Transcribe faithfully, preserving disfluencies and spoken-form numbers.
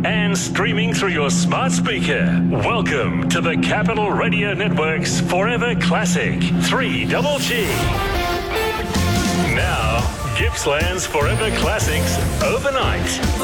and streaming through your smart speaker. Welcome to the Capital Radio Network's Forever Classic three Double G. Now, Gippsland's Forever Classics overnight.